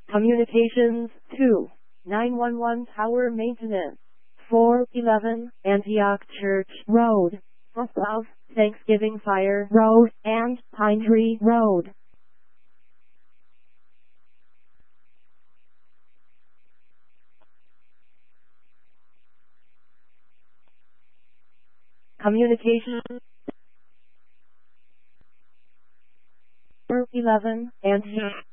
Communications 2. 911 Tower Maintenance. 411 Antioch Church Road. Off of Thanksgiving Fire Road and Pine Tree Road. Communications 411 Antioch